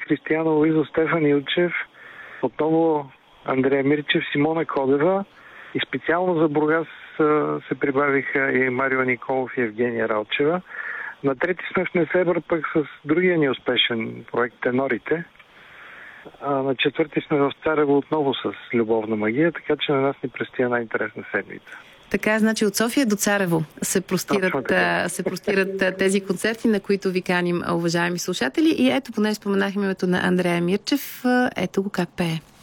Кристияна Луизо, Стефан Илчев, отново Андрея Мирчев, Симона Кодева и специално за Бургас се прибавиха и Марио Николов и Евгения Ралчева. На трети сме в Несебър пък с другия ни успешен проект Тенорите. На четвърти сме в Царево отново с Любовна магия, така че на нас ни предстои една интересна седмица. Така, значи от София до Царево се простират тези концерти, на които ви каним, уважаеми слушатели. И ето, поне споменах името на Андрея Мирчев, ето го как пее.